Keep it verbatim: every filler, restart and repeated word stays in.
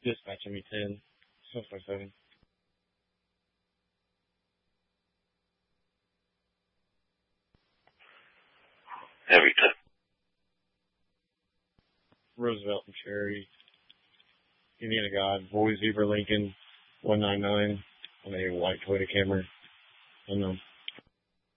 Dispatch M E ten, seven five seven. Heavy ten. Roosevelt and Cherry. Indiana God, Boy Zebra Lincoln, one nine nine on a white Toyota Camry. Unknown.